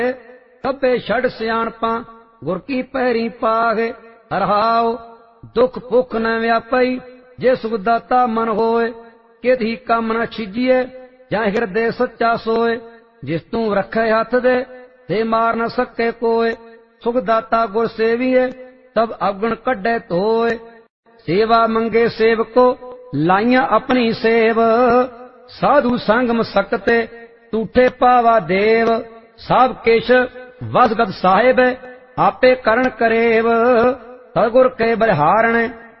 ਕੱਬੇ ਛੜ ਸਿਆਣਪਾਂ ਗੁਰ ਕੀ ਪੈਰੀ ਪਾਗੇ। ਰਹਾਉ ਦੁੱਖ ਭੁੱਖ ਨ ਵਿਆਪਈ ਜੇ ਸੁਖ ਦਾਤਾ ਮਨ ਹੋਏ। ਕਿਤਿ ਕੰਮ ਨ ਛਿਜੀਏ ਜਾਂ ਹਿਰਦੇ ਸੱਚਾ ਸੋਏ। ਜਿਸ ਤੂੰ ਰੱਖੇ ਹੱਥ ਦੇ ਤੇ ਮਾਰ ਨ ਸਕੇ ਕੋਏ। ਸੁਖ ਦਾਤਾ ਗੁਰ ਸੇਵੀਏ ਤਬ ਅਵਗੁਣ ਕੱਢੇ ਧੋਏ। ਸੇਵਾ ਮੰਗੇ ਸੇਵਕੋ ਲਾਈਆਂ ਆਪਣੀ ਸੇਵ। ਸਾਧੂ ਸੰਗਮ ਸਕਤੇ ਟੂਠੇ ਪਾਵਾ ਦੇਵ। ਸਭ ਕਿਛ ਵਸਗਤ ਸਾਹਿਬ ਆਪੇ ਕਰਨ ਕਰੇਵ। ਸਤਿਗੁਰ ਕੇ ਬਲਿਹਾਰਣ